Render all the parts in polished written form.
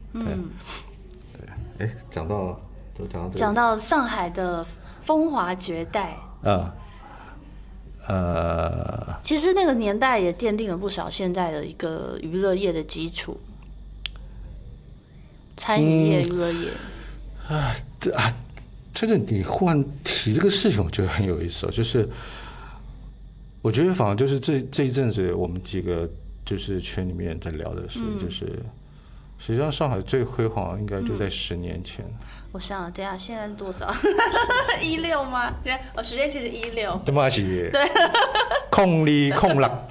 对，讲到上海的风华绝代。其实那个年代也奠定了不少现在的一个娱乐业的基础，餐饮业、娱乐业。 真的，你忽然提这个事情，我觉得很有意思。就是我觉得反而就是这一阵子，我们几个就是圈里面在聊的是，就是实际上上海最辉煌应该就在10年前。 我想想，等一下现在多少？16吗？10年前是16。 这么是？对。控力控了。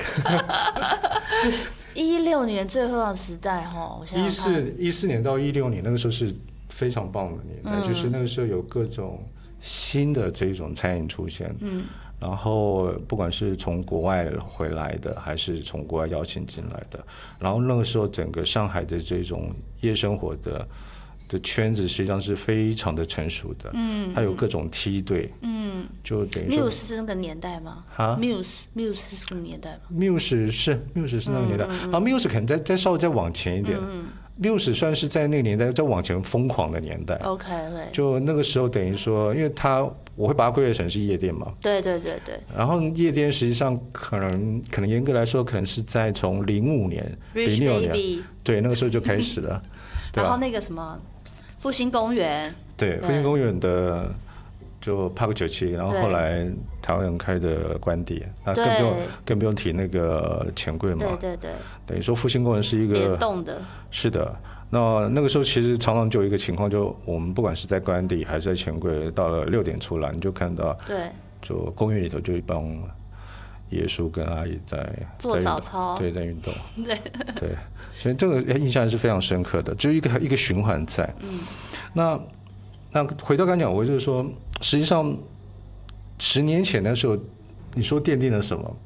16年最辉煌时代哈，我想想看。 14年到16年那个时候是非常棒的年代，就是那个时候有各种新的这种餐饮出现。然后不管是从国外回来的，还是从国外邀请进来的，然后那个时候整个上海的这种夜生活的圈子实际上是非常的成熟的。还有各种梯队。就等于说 Muse 是那个年代吗？Muse 是那个年代吗 ？Muse 是那个年代。Muse 可能再稍微再往前一点。Muse 算是在那个年代再往前疯狂的年代。 OK， 就那个时候等于说，因为我会把它归类成是夜店嘛。 对。 然后夜店实际上可能严格来说，可能是在从05年、06年，对，那个时候就开始了。 然后那个什么复兴公园， 对，复兴公园的就Park 97，然后后来台湾人开的官邸，那更不用提那个钱柜嘛。对。等于说复兴公园是一个联动的。是的。那个时候其实常常就有一个情况，就我们不管是在官邸还是在钱柜，到了6点出来，你就看到， 对， 就公园里头就一帮爷叔跟阿姨在做早操， 对，在运动。对，所以这个印象是非常深刻的，就一个循环在。那回到刚讲，我就是说，实际上10年前的时候，你说奠定了什么？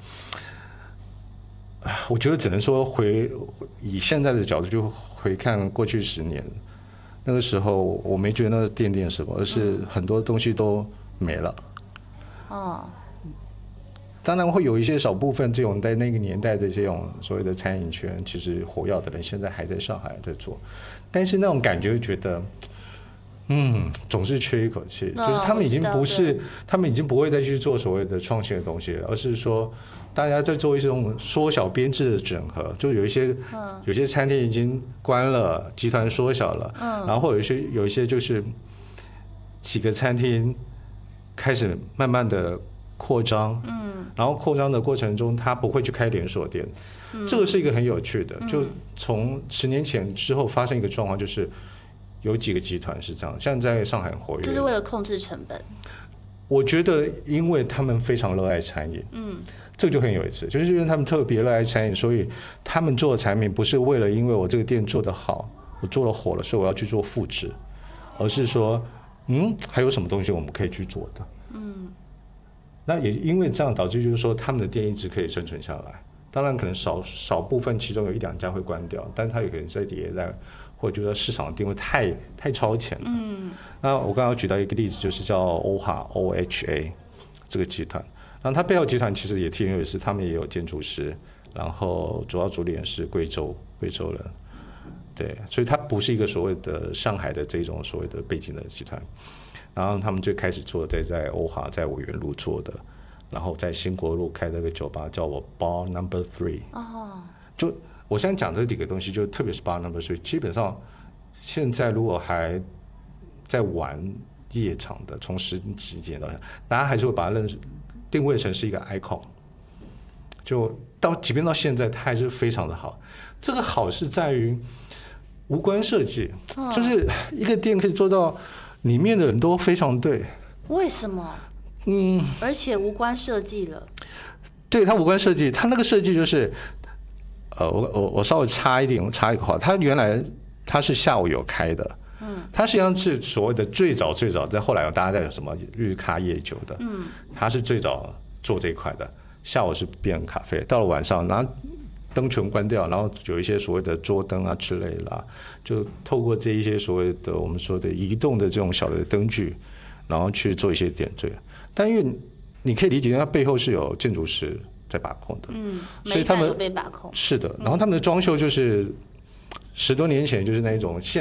我觉得只能说以现在的角度就回看过去10年，那个时候我没觉得那奠定什么，而是很多东西都没了。当然会有一些少部分这种在那个年代的这种所谓的餐饮圈其实活跃的人，现在还在上海在做，但是那种感觉觉得总是缺一口气。就是他们已经不会再去做所谓的创新的东西了，而是说大家在做一种缩小编制的整合。就有一些餐厅已经关了，集团缩小了，然后或者有一些就是几个餐厅开始慢慢的扩张，然后扩张的过程中他不会去开连锁店。这个是一个很有趣的，就从10年前之后发生一个状况，就是有几个集团是这样，像在上海很活跃， 就是为了控制成本。 我觉得因为他们非常热爱餐饮，这个就很有意思，就是因为他们特别热爱餐饮，所以他们做的产品不是为了因为我这个店做得好，我做了火了，所以我要去做复制，而是说还有什么东西我们可以去做的。那也因为这样导致就是说他们的店一直可以生存下来。当然可能少部分其中有1-2家会关掉，但它有可能在迭代，或者觉得市场的定位太超前了。那我刚刚举到一个例子，就是叫OHA 这个集团，然后它背后集团其实也挺有意思，他们也有建筑师，然后主要主理人是贵州人，对，所以它不是一个所谓的上海的这种所谓的背景的集团。然后他们最开始做的在OHA在五原路做的，然后在新国路开了个酒吧叫我 Bar Number 3。就我现在讲这几个东西，就特别是 Bar Number 3，基本上现在如果还在玩夜场的，从10几年到现在，大家还是会把它定位成是一个 icon。就即便到现在，它还是非常的好。这个好是在于无关设计，就是一个店可以做到里面的人都非常对。 为什么？而且无关设计了。 对，它无关设计，它那个设计就是，我稍微插一个话，它原来它是下午有开的，它实际上是所谓的最早，在后来大家在什么日咖夜酒的，它是最早做这一块的，下午是变成咖啡，到了晚上，然后灯全关掉，然后有一些所谓的桌灯啊之类的，就透过这一些所谓的我们说的移动的这种小的灯具，然后去做一些点缀。但因为你可以理解，它背后是有建筑师在把控的， 所以他们被把控。 是的，然后他们的装修就是10多年前就是那一种现